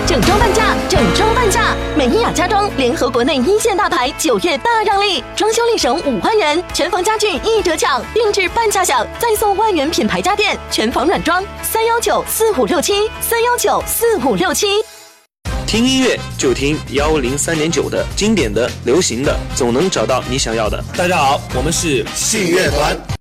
整装半价，整装半价！美伊雅家装联合国内一线大牌，9月大让利，装修立省5万元，全房家具一折抢，定制半价享，再送万元品牌家电，全房软装3194567，3194567。 听音乐就听103.9的，经典的、流行的，总能找到你想要的。 大家好，我们是信乐团。